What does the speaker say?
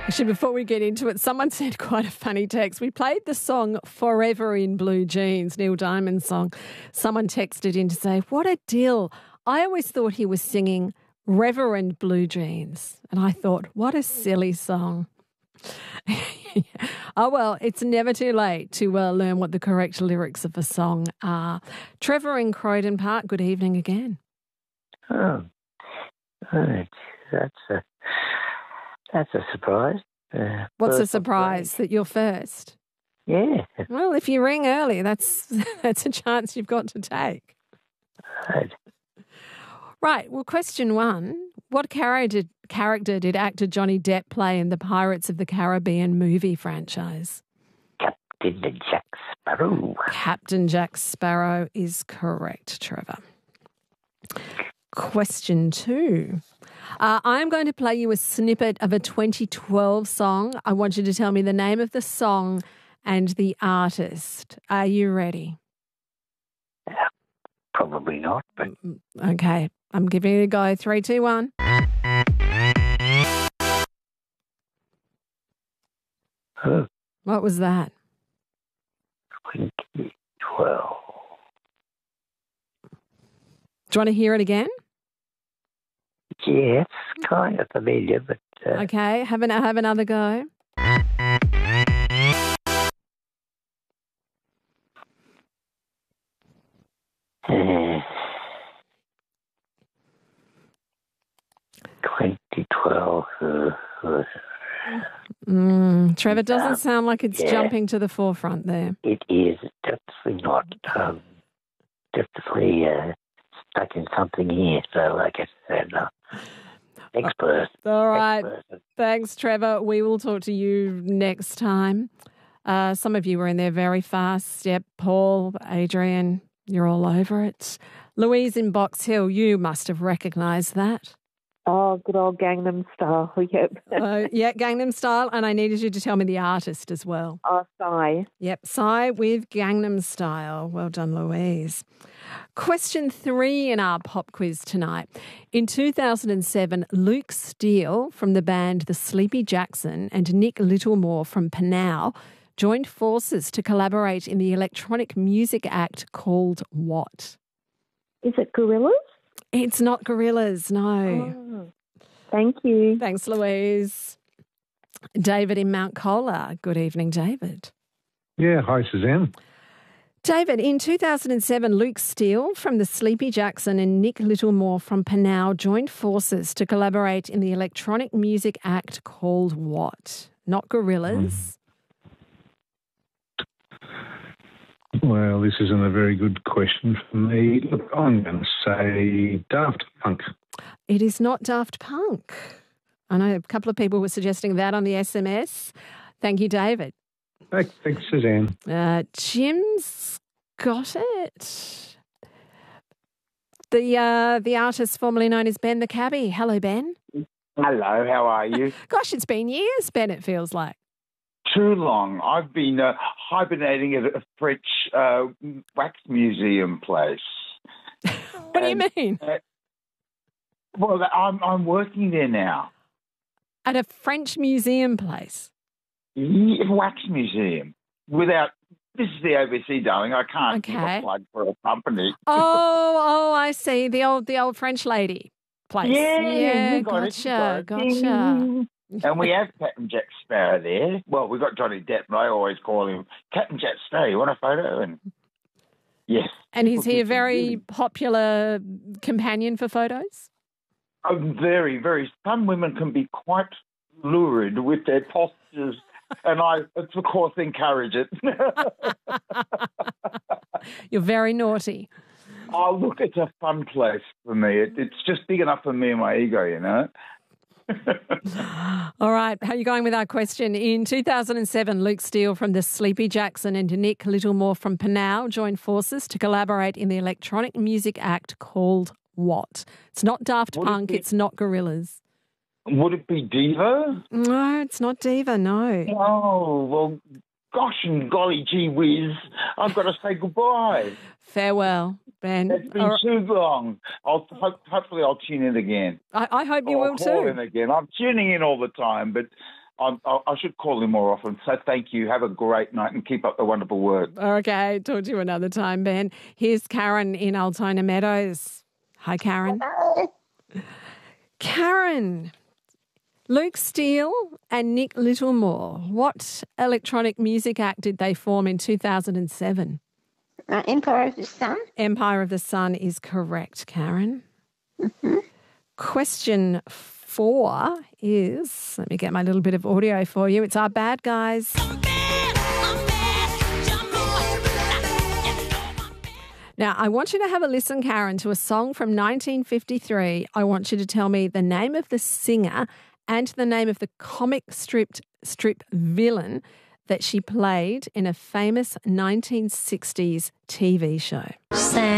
Actually, before we get into it, someone sent quite a funny text. We played the song Forever in Blue Jeans, Neil Diamond's song. Someone texted in to say, what a deal. I always thought he was singing Reverend Blue Jeans. And I thought, what a silly song. Oh, well, it's never too late to learn what the correct lyrics of a song are. Trevor in Croydon Park, good evening again. Oh, that's a surprise. What's a surprise that you're first? Yeah. Well, if you ring early, that's a chance you've got to take. Right. Well, question one. What character did actor Johnny Depp play in the Pirates of the Caribbean movie franchise? Captain Jack Sparrow. Captain Jack Sparrow is correct, Trevor. Question two. I'm going to play you a snippet of a 2012 song. I want you to tell me the name of the song and the artist. Are you ready? Probably not, but... Okay, I'm giving it a go. 3, 2, 1. Oh, What was that? 2012. Do you want to hear it again? Yeah, it's kind of familiar, but... Okay, have another go. Uh, 2012. Trevor, doesn't sound like it's jumping to the forefront there. It is definitely not. Definitely stuck in something here. So, like I said, next person. All right. Next person. Thanks, Trevor. We will talk to you next time. Some of you were in there very fast. Yep, Paul, Adrian, you're all over it. Louise in Box Hill, you must have recognised that. Oh, good old Gangnam Style, yep. Yeah, Gangnam Style, and I needed you to tell me the artist as well. Oh, Psy. Yep, Psy with Gangnam Style. Well done, Louise. Question 3 in our pop quiz tonight. In 2007, Luke Steele from the band The Sleepy Jackson and Nick Littlemore from Panau joined forces to collaborate in the electronic music act called what? Is it Gorillaz? It's not Gorillaz, no. Oh, thank you. Thanks, Louise. David in Mount Colah. Good evening, David. Yeah, hi, Suzanne. David, in 2007, Luke Steele from the Sleepy Jackson and Nick Littlemore from Panau joined forces to collaborate in the electronic music act called what? Not Gorillaz. Well, this isn't a very good question for me. Look, I'm going to say Daft Punk. It is not Daft Punk. I know a couple of people were suggesting that on the SMS. Thank you, David. Thanks, Suzanne. Jim's got it. The artist formerly known as Ben the Cabbie. Hello, Ben. Hello, how are you? Gosh, it's been years, Ben, it feels like. Too long. I've been hibernating at a French wax museum place. What do you mean? Well, I'm working there now. At a French museum place? Wax museum. This is the ABC, darling. I can't give a plug for a company. Oh, I see. The old French lady place. Yeah, gotcha. And we have Captain Jack Sparrow there. Well, we've got Johnny Depp, and I always call him Captain Jack Sparrow. You want a photo? And yes. And is he a very popular companion for photos? Oh, very, very. Some women can be quite lurid with their postures, and I, of course, encourage it. You're very naughty. Oh, look, it's a fun place for me. It's just big enough for me and my ego, you know. All right, how are you going with our question? In 2007, Luke Steele from the Sleepy Jackson and Nick Littlemore from Panau joined forces to collaborate in the electronic music act called what? It's not Daft Punk, it's not Gorillaz. Would it be Diva? No, it's not Diva, no. Oh, well, gosh and golly gee whiz, I've got to say goodbye. Farewell, Ben. It's been too long. Hopefully I'll tune in again. I hope you will I'll call too. in again. I'm tuning in all the time, but I should call him more often. So thank you. Have a great night and keep up the wonderful work. Okay, talk to you another time, Ben. Here's Karen in Altona Meadows. Hi, Karen. Karen, Luke Steele and Nick Littlemore, what electronic music act did they form in 2007? Empire of the Sun. Empire of the Sun is correct, Karen. Mm-hmm. Question 4 is, let me get my little bit of audio for you. It's our bad guys. Now, I want you to have a listen, Karen, to a song from 1953. I want you to tell me the name of the singer and the name of the comic strip villain that she played in a famous 1960s TV show.